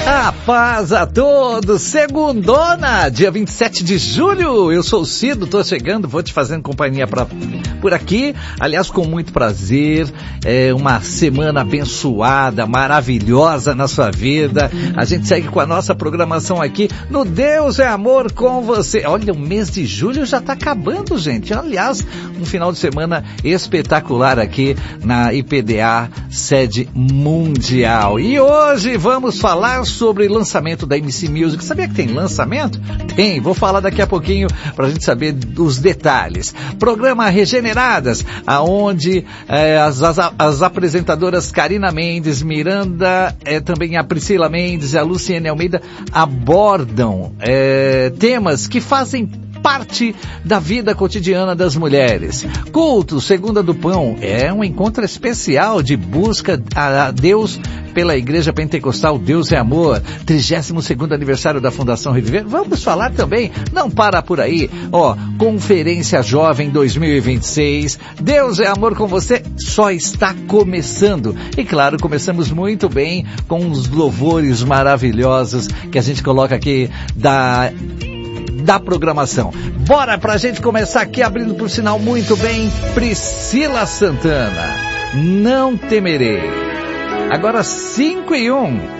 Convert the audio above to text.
A paz a todos, segundona, dia 27 de julho, eu sou o Cido, tô chegando, vou te fazendo companhia por aqui, aliás, com muito prazer, uma semana abençoada, maravilhosa na sua vida, a gente segue com a nossa programação aqui no Deus é Amor com você. Olha, o mês de julho já tá acabando, gente, aliás, um final de semana espetacular aqui na IPDA, sede mundial, e hoje vamos falar sobre lançamento da MC Music. Sabia que tem lançamento? Tem, vou falar daqui a pouquinho pra gente saber os detalhes. Programa Regeneradas, aonde as apresentadoras Karina Mendes, Miranda, também a Priscila Mendes e a Luciene Almeida abordam temas que fazem parte da vida cotidiana das mulheres. Culto Segunda do Pão é um encontro especial de busca a Deus pela Igreja Pentecostal Deus é Amor, 32º aniversário da Fundação Reviver. Vamos falar também, não para por aí, Conferência Jovem 2026, Deus é Amor com você, só está começando. E claro, começamos muito bem com os louvores maravilhosos que a gente coloca aqui da programação. Bora pra gente começar aqui, abrindo por sinal muito bem, Priscila Santana, Não Temerei. Agora 5:01.